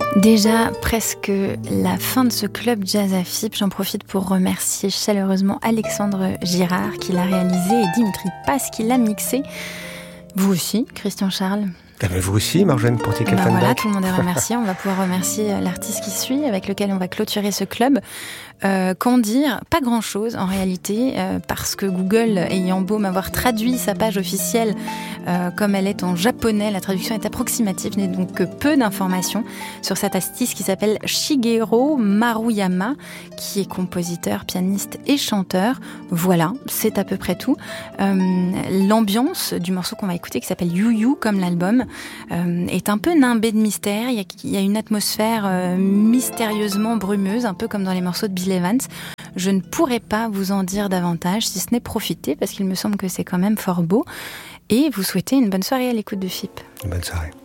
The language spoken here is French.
Déjà presque la fin de ce club jazz à FIP. J'en profite pour remercier chaleureusement Alexandre Girard qui l'a réalisé et Dimitri Paz qui l'a mixé. Vous aussi, Christian Charles. Mais vous aussi, Marjolaine Ponty-Kelfenbach. Voilà, tout le monde est remercié. On va pouvoir remercier l'artiste qui suit, avec lequel on va clôturer ce club. Qu'en dire ? Pas grand-chose en réalité, parce que Google, ayant beau m'avoir traduit sa page officielle comme elle est en japonais, la traduction est approximative, je n'ai donc que peu d'informations sur cet artiste qui s'appelle Shigeru Maruyama, qui est compositeur, pianiste et chanteur. Voilà, c'est à peu près tout. L'ambiance du morceau qu'on va écouter, qui s'appelle You You, comme l'album, est un peu nimbée de mystère. Il y a une atmosphère mystérieusement brumeuse, un peu comme dans les morceaux de Bill Evans. Je ne pourrais pas vous en dire davantage, si ce n'est profiter, parce qu'il me semble que c'est quand même fort beau. Et vous souhaitez une bonne soirée à l'écoute de FIP. Bonne soirée.